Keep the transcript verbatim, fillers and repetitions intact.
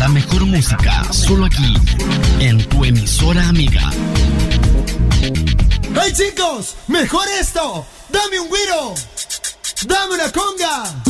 La mejor música, solo aquí, en tu emisora amiga. ¡Hey chicos! ¡Mejor esto! ¡Dame un güiro! ¡Dame una conga!